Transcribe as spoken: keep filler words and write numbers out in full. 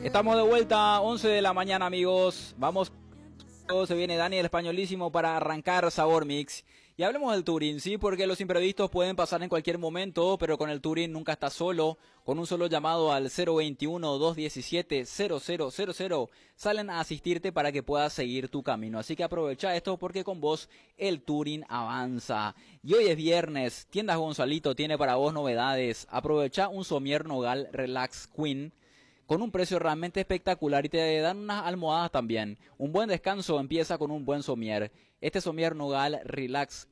Estamos de vuelta, once de la mañana, amigos. Vamos, se viene Dani el Españolísimo para arrancar Sabor Mix. Y hablemos del Touring, ¿sí? Porque los imprevistos pueden pasar en cualquier momento, pero con el Touring nunca estás solo. Con un solo llamado al cero veintiuno, doscientos diecisiete, cero cero cero cero salen a asistirte para que puedas seguir tu camino. Así que aprovecha esto porque con vos el Touring avanza. Y hoy es viernes, Tiendas Gonzalito tiene para vos novedades. Aprovecha un somier Nogal Relax Queen con un precio realmente espectacular y te dan unas almohadas también. Un buen descanso empieza con un buen somier. Este somier Nogal Relax